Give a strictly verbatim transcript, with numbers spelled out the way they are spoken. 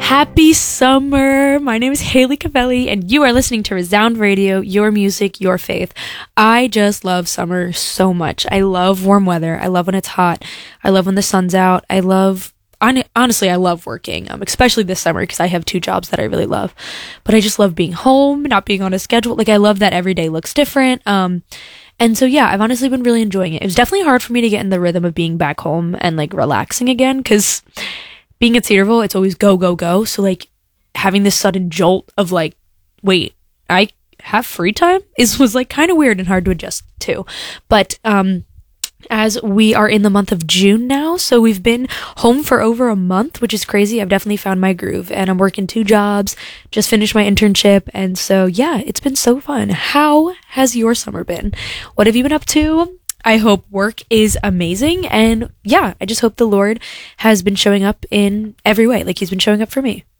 Happy summer! My name is Haley Cavelli, and you are listening to Resound Radio, your music, your faith. I just love summer so much. I love warm weather. I love when it's hot. I love when the sun's out. I love, on, honestly, I love working, um, especially this summer because I have two jobs that I really love. But I just love being home, not being on a schedule. Like, I love that every day looks different. Um, and so, yeah, I've honestly been really enjoying it. It was definitely hard for me to get in the rhythm of being back home and, like, relaxing again because being at Cedarville, it's always go, go, go. So, like, having this sudden jolt of, like, wait, I have free time is was, like, kind of weird and hard to adjust to. But, um, as we are in the month of June now, so we've been home for over a month, which is crazy. I've definitely found my groove, and I'm working two jobs, just finished my internship, and so, yeah, it's been so fun. How has your summer been? What have you been up to? I hope work is amazing, and yeah, I just hope the Lord has been showing up in every way, like he's been showing up for me.